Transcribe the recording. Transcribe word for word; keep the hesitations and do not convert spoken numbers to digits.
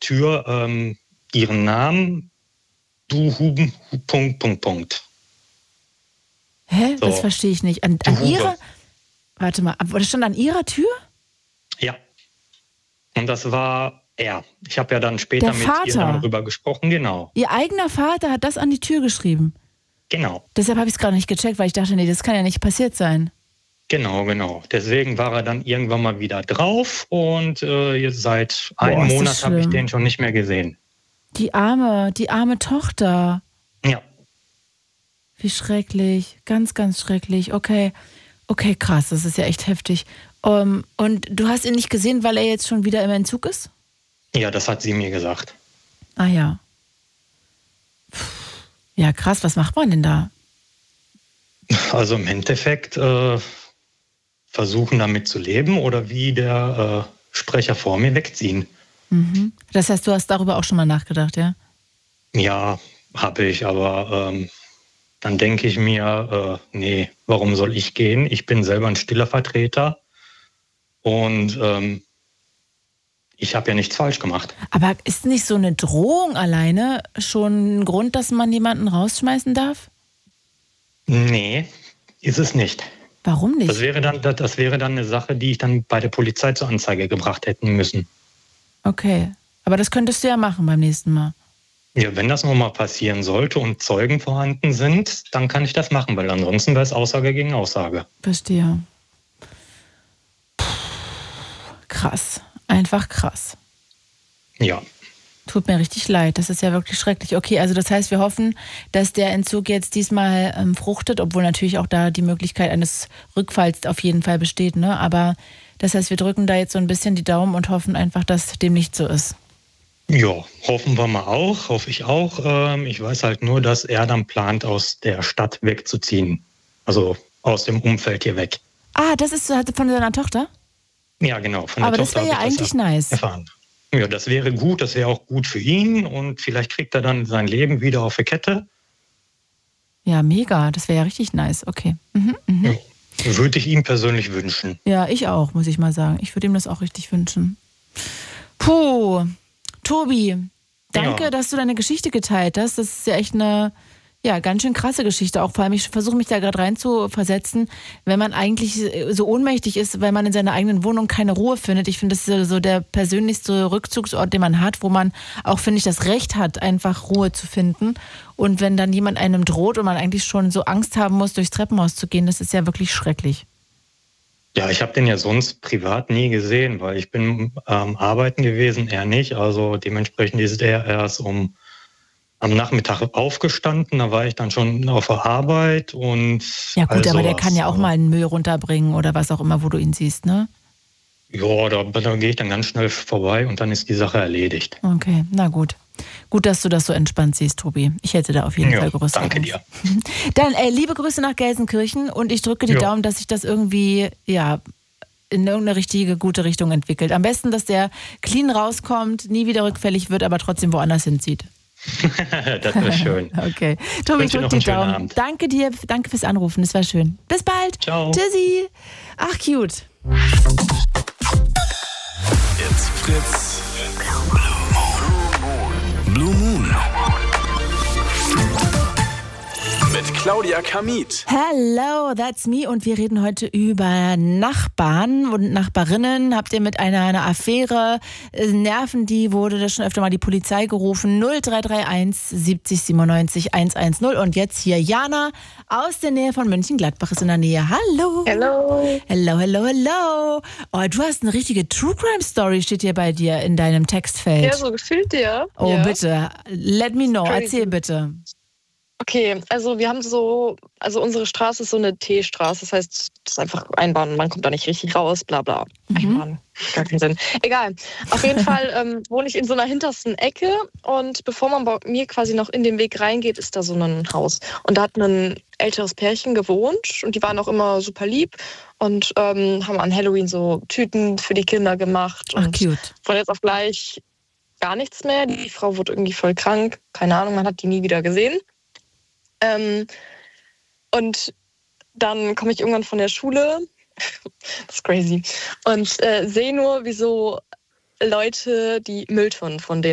Tür ähm, ihren Namen, du Huben, Punkt, Punkt, Punkt. Hä? So. Das verstehe ich nicht. An, an ihrer, warte mal, das stand an ihrer Tür? Ja. Und das war er. Ich habe ja dann später Der mit Vater. ihr darüber gesprochen, genau. Ihr eigener Vater hat das an die Tür geschrieben? Genau. Deshalb habe ich es gerade nicht gecheckt, weil ich dachte, nee, das kann ja nicht passiert sein. Genau, genau. Deswegen war er dann irgendwann mal wieder drauf und äh, jetzt seit einem Boah, ist das Monat habe ich schlimm. den schon nicht mehr gesehen. Die arme, die arme Tochter. Ja. Wie schrecklich. Ganz, ganz schrecklich. Okay. Okay, krass. Das ist ja echt heftig. Um, und du hast ihn nicht gesehen, weil er jetzt schon wieder im Entzug ist? Ja, das hat sie mir gesagt. Ah ja. Puh. Ja, krass. Was macht man denn da? Also im Endeffekt äh, versuchen damit zu leben oder wie der äh, Sprecher vor mir wegziehen. Mhm. Das heißt, du hast darüber auch schon mal nachgedacht, ja? Ja, habe ich, aber ähm, dann denke ich mir, äh, nee, warum soll ich gehen? Ich bin selber ein stiller Vertreter und ähm, ich habe ja nichts falsch gemacht. Aber ist nicht so eine Drohung alleine schon ein Grund, dass man jemanden rausschmeißen darf? Nee, ist es nicht. Warum nicht? Das wäre dann, das, das wäre dann eine Sache, die ich dann bei der Polizei zur Anzeige gebracht hätten müssen. Okay, aber das könntest du ja machen beim nächsten Mal. Ja, wenn das nochmal passieren sollte und Zeugen vorhanden sind, dann kann ich das machen, weil ansonsten wäre es Aussage gegen Aussage. Verstehe. Puh, krass, einfach krass. Ja. Tut mir richtig leid, das ist ja wirklich schrecklich. Okay, also das heißt, wir hoffen, dass der Entzug jetzt diesmal ähm, fruchtet, obwohl natürlich auch da die Möglichkeit eines Rückfalls auf jeden Fall besteht, ne? Aber das heißt, wir drücken da jetzt so ein bisschen die Daumen und hoffen einfach, dass dem nicht so ist. Ja, hoffen wir mal auch, hoffe ich auch. Ähm, ich weiß halt nur, dass er dann plant, aus der Stadt wegzuziehen. Also aus dem Umfeld hier weg. Ah, das ist von seiner Tochter? Ja, genau. Von der Aber das Tochter wäre ja habe ich das eigentlich nice. erfahren. Ja, das wäre gut, das wäre auch gut für ihn und vielleicht kriegt er dann sein Leben wieder auf die Kette. Ja, mega, das wäre ja richtig nice. Okay. Mhm, mhm. Ja, würde ich ihm persönlich wünschen. Ja, ich auch, muss ich mal sagen. Ich würde ihm das auch richtig wünschen. Puh, Tobi, danke, Ja. dass du deine Geschichte geteilt hast. Das ist ja echt eine, ja, ganz schön krasse Geschichte. Auch vor allem, ich versuche mich da gerade rein zu versetzen, wenn man eigentlich so ohnmächtig ist, weil man in seiner eigenen Wohnung keine Ruhe findet. Ich finde, das ist so der persönlichste Rückzugsort, den man hat, wo man auch, finde ich, das Recht hat, einfach Ruhe zu finden. Und wenn dann jemand einem droht und man eigentlich schon so Angst haben muss, durchs Treppenhaus zu gehen, das ist ja wirklich schrecklich. Ja, ich habe den ja sonst privat nie gesehen, weil ich bin ähm, arbeiten gewesen, er nicht. Also dementsprechend ist er erst um am Nachmittag aufgestanden, da war ich dann schon auf der Arbeit und ja gut, all aber der sowas. kann ja auch mal einen Müll runterbringen oder was auch immer, wo du ihn siehst, ne? Ja, da, da gehe ich dann ganz schnell vorbei und dann ist die Sache erledigt. Okay, na gut. Gut, dass du das so entspannt siehst, Tobi. Ich hätte da auf jeden Ja, Fall größere danke Angst. dir. Dann äh, liebe Grüße nach Gelsenkirchen und ich drücke die Ja. Daumen, dass sich das irgendwie, ja, in irgendeine richtige, gute Richtung entwickelt. Am besten, dass der clean rauskommt, nie wieder rückfällig wird, aber trotzdem woanders hinzieht. Das wäre schön. Okay. Tobi, ich wünsche drücke noch die einen schönen Daumen. Abend. Danke dir, danke fürs Anrufen, das war schön. Bis bald. Ciao. Tschüssi. Ach, cute. It's Fritz. Blue Moon. Mit Claudia Kamit. Hello, that's me. Und wir reden heute über Nachbarn und Nachbarinnen. Habt ihr mit einer, einer Affäre äh, Nerven? Die wurde da schon öfter mal die Polizei gerufen. null drei drei eins siebzig siebenundneunzig hundertzehn. Und jetzt hier Jana aus der Nähe von Mönchengladbach ist in der Nähe. Hallo. Hello. Hello, hello, hello. Oh, du hast eine richtige True Crime Story, steht hier bei dir in deinem Textfeld. Ja, so gefühlt dir. Oh, ja. bitte. Let me know. Crazy. Erzähl bitte. Okay, also wir haben so, also unsere Straße ist so eine T-Straße, das heißt, das ist einfach Einbahn, man kommt da nicht richtig raus, bla bla. Mhm. Einbahn, gar keinen Sinn. Egal, auf jeden Fall ähm, wohne ich in so einer hintersten Ecke und bevor man bei mir quasi noch in den Weg reingeht, ist da so ein Haus. Und da hat ein älteres Pärchen gewohnt und die waren auch immer super lieb und ähm, haben an Halloween so Tüten für die Kinder gemacht. Ach, und cute. von jetzt auf gleich gar nichts mehr. Die Frau wurde irgendwie voll krank, keine Ahnung, man hat die nie wieder gesehen. Ähm, und dann komme ich irgendwann von der Schule, das ist crazy, und äh, sehe nur, wie so Leute die Mülltonnen von denen